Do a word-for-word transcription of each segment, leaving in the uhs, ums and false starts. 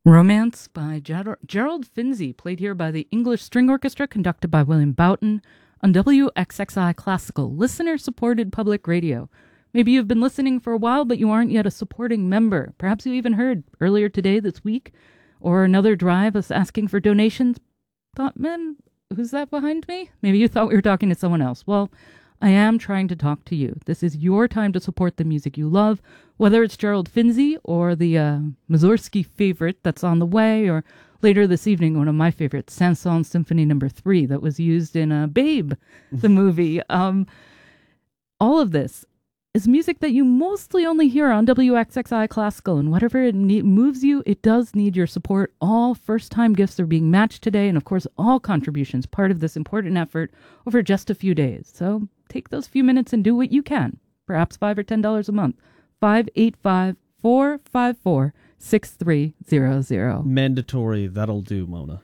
Romance by Ger- Gerald Finzi, played here by the English String Orchestra, conducted by William Boughton, on W X X I Classical, listener-supported public radio. Maybe you've been listening for a while, but you aren't yet a supporting member. Perhaps you even heard earlier today, this week, or another drive us asking for donations. Thought, man, who's that behind me? Maybe you thought we were talking to someone else. Well, I am trying to talk to you. This is your time to support the music you love, whether it's Gerald Finzi or the uh, Mussorgsky favorite that's on the way, or later this evening, one of my favorites, Saint-Saëns Symphony Number Three, that was used in uh, Babe, the movie. Um, all of this is music that you mostly only hear on W X X I Classical, and whatever it ne- moves you, it does need your support. All first-time gifts are being matched today, and of course, all contributions part of this important effort over just a few days. So take those few minutes and do what you can, perhaps five or ten dollars a month. five eight five, four five four, six three zero zero. Mandatory, that'll do, Mona.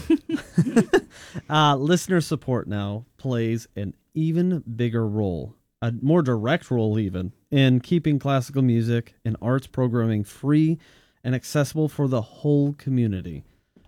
uh, listener support now plays an even bigger role, a more direct role even, in keeping classical music and arts programming free and accessible for the whole community.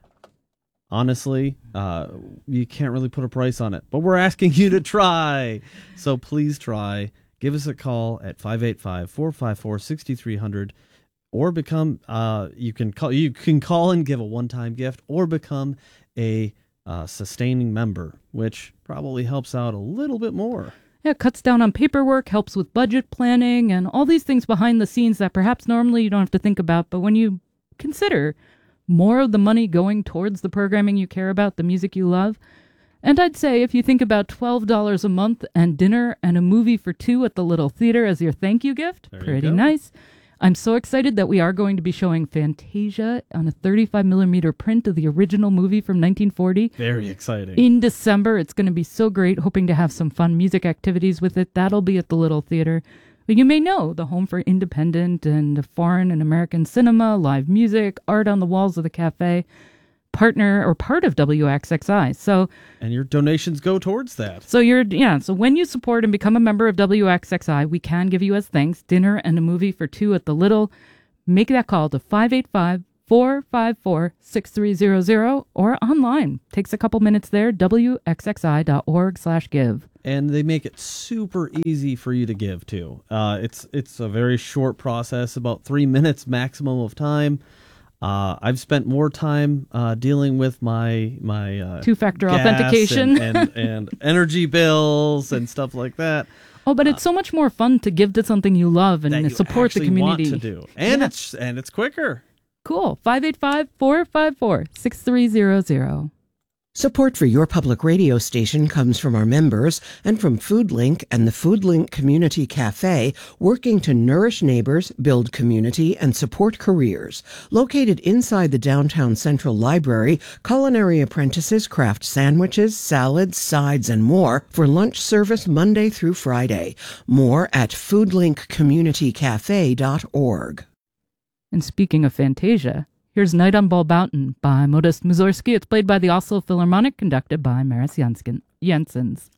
Honestly, uh, you can't really put a price on it, but we're asking you to try. So please try. Give us a call at five eight five, four five four, six three zero zero, or become. Uh, you can call. You can call and give a one-time gift, or become a uh, sustaining member, which probably helps out a little bit more. Yeah, it cuts down on paperwork, helps with budget planning, and all these things behind the scenes that perhaps normally you don't have to think about. But when you consider more of the money going towards the programming you care about, the music you love, and I'd say if you think about twelve dollars a month and dinner and a movie for two at the Little Theater as your thank you gift, There you pretty go. nice. I'm so excited that we are going to be showing Fantasia on a thirty-five millimeter print of the original movie from nineteen forty. Very exciting. In December. It's going to be so great, hoping to have some fun music activities with it. That'll be at the Little Theater. But you may know, the home for independent and foreign and American cinema, live music, art on the walls of the cafe, partner or part of W X X I. So, and your donations go towards that. so you're yeah. So when you support and become a member of W X X I, we can give you as thanks dinner and a movie for two at the Little. Make that call to five eight five, four five four, six three zero zero or online. Takes a couple minutes there. W X X I dot org slash give. And they make it super easy for you to give too. Uh, it's it's a very short process, about three minutes maximum of time. Uh, I've spent more time uh, dealing with my my uh, Two-factor gas authentication and, and, and energy bills and stuff like that. Oh, but it's so much more fun to give to something you love and That you support the actually community. want to do, and Yeah. it's and it's quicker. Cool. five eight five, four five four, six three zero zero. Support for your public radio station comes from our members and from FoodLink and the FoodLink Community Cafe, working to nourish neighbors, build community, and support careers. Located inside the downtown Central Library, culinary apprentices craft sandwiches, salads, sides, and more for lunch service Monday through Friday. More at foodlink community cafe dot org. And speaking of Fantasia, here's Night on Ballbouten by Modest Mussorgsky. It's played by the Oslo Philharmonic, conducted by Maris Jansen- Jensens.